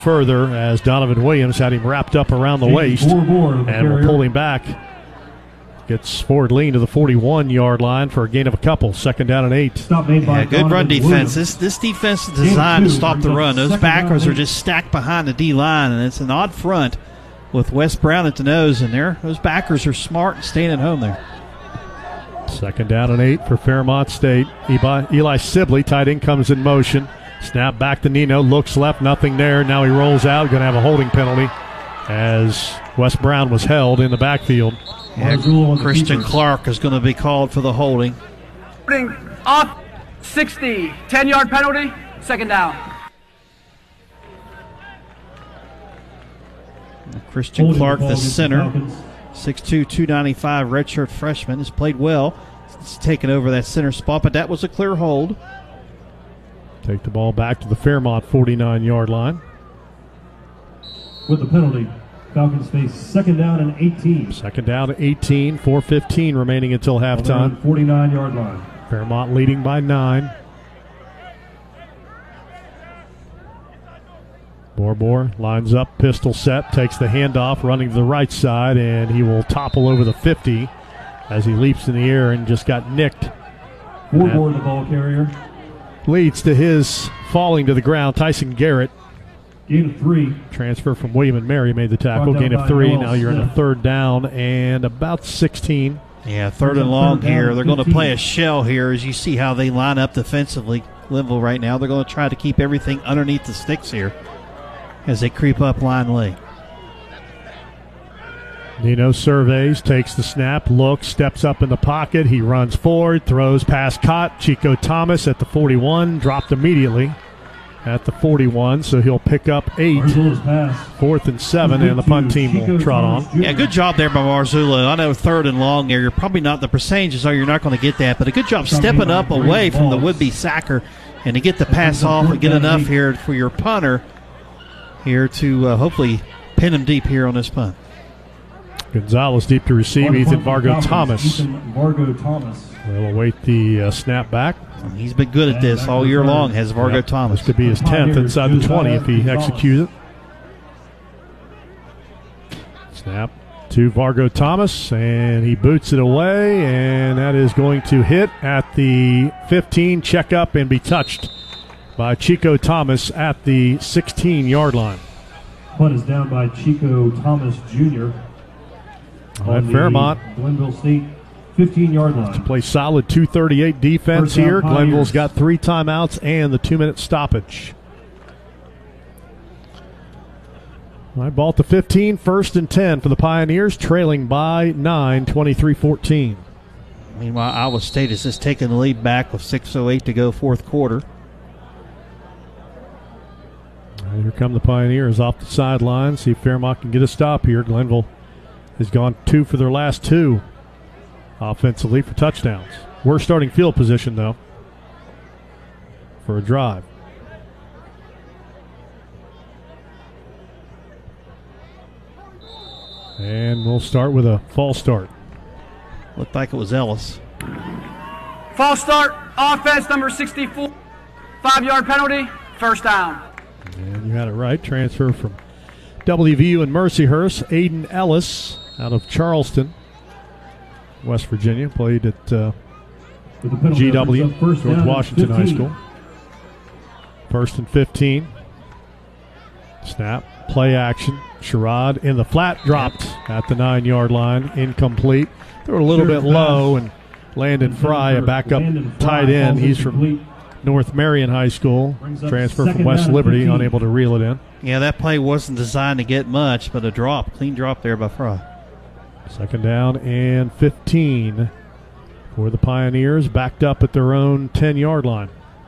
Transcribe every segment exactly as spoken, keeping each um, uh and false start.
further as Donovan Williams had him wrapped up around the waist and will pull him back. Gets forward lean to the forty-one-yard line for a gain of a couple. Second down and eight. Yeah, good run defense. This this defense is designed to stop the run. Those backers are just stacked behind the D-line, and it's an odd front with Wes Brown at the nose, and there those backers are smart and staying at home there. Second down and eight for Fairmont State. Eli Sibley, tight end, comes in motion. Snap back to Nino, looks left, nothing there. Now he rolls out, going to have a holding penalty as Wes Brown was held in the backfield. Yeah, Christian Clark is going to be called for the holding. Off sixty, ten-yard penalty, second down. Christian holding Clark, the center, six two, two ninety-five, redshirt freshman, has played well. He's taken over that center spot, but that was a clear hold. Take the ball back to the Fairmont forty-nine-yard line. With the penalty, Falcons face second down and eighteen. Second down and eighteen, four fifteen remaining until halftime. forty-nine-yard line. Fairmont leading by nine. Borbor lines up, pistol set, takes the handoff, running to the right side, and he will topple over the fifty as he leaps in the air and just got nicked. Borbor, the ball carrier. Leads to his falling to the ground. Tyson Garrett. Gain of three. Transfer from William and Mary made the tackle. Gain of three. Now you're in a third down and about sixteen. Yeah, third and long here. They're going to play a shell here as you see how they line up defensively. Glenville right now. They're going to try to keep everything underneath the sticks here as they creep up line late. Nino surveys, takes the snap, looks, steps up in the pocket. He runs forward, throws past caught. Chico Thomas at the forty-one, dropped immediately at the forty-one, so he'll pick up eight. Fourth and seven, and the punt team will trot on. Yeah, good job there by Marzullo. I know third and long there. You're probably not, the percentages are you're not going to get that, but a good job stepping up away from the would-be sacker and to get the pass off and get enough here for your punter here to uh, hopefully pin him deep here on this punt. Gonzalez deep to receive. Ethan Vargo Thomas. Ethan Vargo Thomas. We'll await the uh, snap back. He's been good at this all year long, has Vargo yep. Thomas. This could be his tenth inside the twenty if he executes it. Snap to Vargo Thomas, and he boots it away, and that is going to hit at the fifteen, check up, and be touched by Chico Thomas at the sixteen-yard line. Punt is down by Chico Thomas Junior At Fairmont. Glenville State fifteen-yard line. To play solid two thirty-eight defense here. Glenville's got three timeouts and the two-minute stoppage. All right, ball at the fifteen, first and ten for the Pioneers, trailing by nine, twenty-three fourteen. Meanwhile, Iowa State has just taken the lead back with six oh eight to go, fourth quarter. Right, here come the Pioneers off the sideline. See if Fairmont can get a stop here. Glenville has gone two for their last two offensively for touchdowns. Worst starting field position, though, for a drive. And we'll start with a false start. Looked like it was Ellis. False start, offense number sixty-four. Five-yard penalty, first down. And you had it right. Transfer from W V U and Mercyhurst. Aiden Ellis out of Charleston, West Virginia. Played at uh, G W, George Washington High School. First and fifteen. Snap, play action. Sherrod in the flat, dropped at the nine-yard line. Incomplete. They were a little bit low, and Landon Fry, a backup tight end. He's from North Marion High School. Transfer from West Liberty, unable to reel it in. Yeah, that play wasn't designed to get much, but a drop, clean drop there by Fry. Second down and fifteen for the Pioneers, backed up at their own ten-yard line.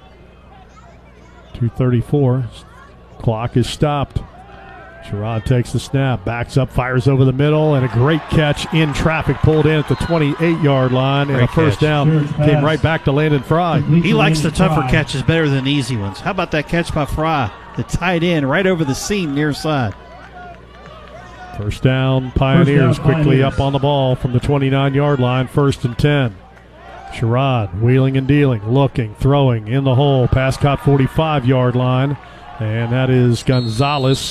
two thirty-four. Clock is stopped. Sherrod takes the snap, backs up, fires over the middle, and a great catch in traffic, pulled in at the twenty-eight-yard line, and great a first catch. down came right back to Landon Fry. He likes the tougher catches better than the easy ones. How about that catch by Fry? The tight end right over the seam near side. First down, Pioneers quickly up on the ball from the twenty-nine-yard line, first and ten. Sherrod wheeling and dealing, looking, throwing in the hole, pass caught forty-five-yard line. And that is Gonzalez.